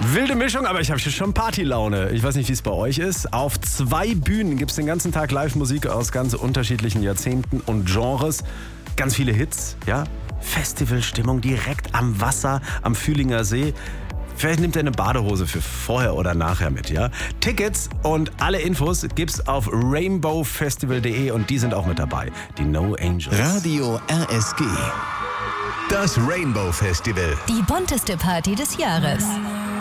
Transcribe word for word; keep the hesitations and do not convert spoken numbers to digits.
Wilde Mischung, aber ich habe schon Partylaune. Ich weiß nicht, wie es bei euch ist. Auf zwei Bühnen gibt es den ganzen Tag Live-Musik aus ganz unterschiedlichen Jahrzehnten und Genres. Ganz viele Hits, ja. Festivalstimmung direkt am Wasser, am Fühlinger See. Vielleicht nimmt ihr eine Badehose für vorher oder nachher mit, ja? Tickets und alle Infos gibt's auf rainbow festival punkt de und die sind auch mit dabei. Die No Angels. Radio R S G. Das Rainbow Festival. Die bunteste Party des Jahres.